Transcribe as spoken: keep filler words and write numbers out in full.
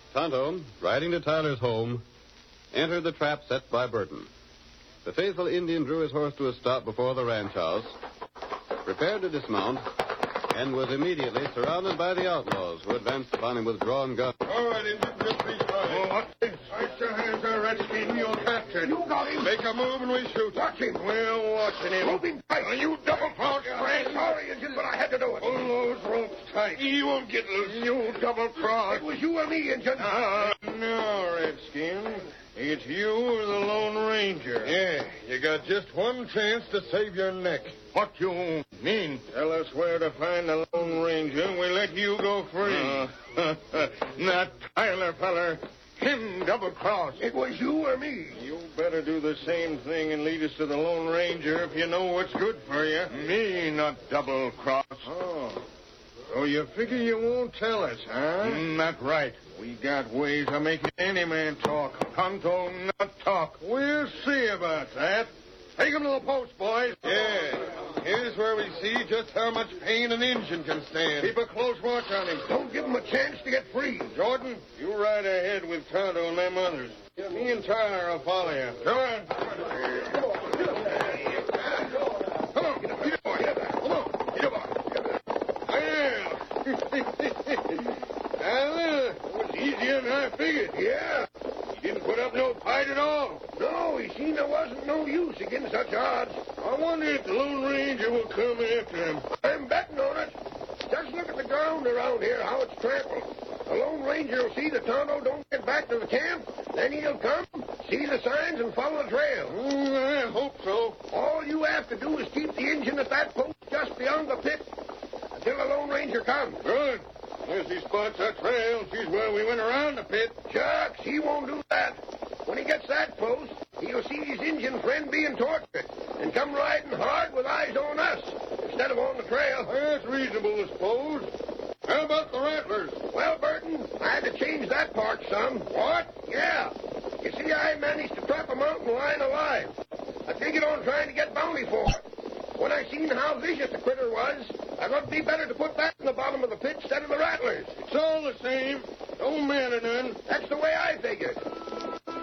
Tonto, riding to Tyler's home, entered the trap set by Burton. The faithful Indian drew his horse to a stop before the ranch house, prepared to dismount, and was immediately surrounded by the outlaws who advanced upon him with drawn guns. All right, Indian, just be quiet. Oh, what's this? Place your hands there, Redskin. You're captured. You got him. Make a move and we shoot. Watch him. We're watching him. Move him tight. Are you double-crossed, friend? Sorry, Injun, but I had to do it. Pull those ropes tight. He won't get loose. You double-crossed. It was you or me, Injun. Ah, no, Redskin. It's you or the Lone Ranger. Yeah, you got just one chance to save your neck. What you mean? Tell us where to find the Lone Ranger, and we let you go free. Uh, Not Tyler, feller. Him double-crossed. It was you or me. You better do the same thing and lead us to the Lone Ranger if you know what's good for you. Me not double-cross. Oh. So you figure you won't tell us, huh? Mm, not right. We got ways of making any man talk. Tonto not talk. We'll see about that. Take him to the post, boys. Yeah. Here's where we see just how much pain an Injun can stand. Keep a close watch on him. Don't give him a chance to get free. Jordan, you ride ahead with Tonto and them others. Me and Tyler will follow you. Come on. Come on. Come on. Get up, get up, boy. Get up. Come on. Get up, boy. Well, it was easier than I figured. Yeah. He didn't put up no fight at all. No, he seen there wasn't no use against such odds. I wonder if the Lone Ranger will come after him. I'm betting on it. Just look at the ground around here, how it's trampled. The Lone Ranger will see that Tonto don't get back to the camp. Then he'll come, see the signs, and follow the trail. Mm, I hope so. All you have to do is keep the engine at that post just beyond the pit until the Lone Ranger comes. Good. If he spots that trail, sees where we went around the pit. Shucks, he won't do that. When he gets that close, he'll see his Indian friend being tortured and come riding hard with eyes on us instead of on the trail. That's reasonable, I suppose. How about the rattlers? Well, Burton, I had to change that part some. What? Yeah. You see, I managed to trap a mountain lion alive. I figured on trying to get bounty for it. When I seen how vicious the critter was, I thought it'd be better to put that in the bottom of the pit instead of the rattlers. It's all the same. Don't matter none. That's the way I figured.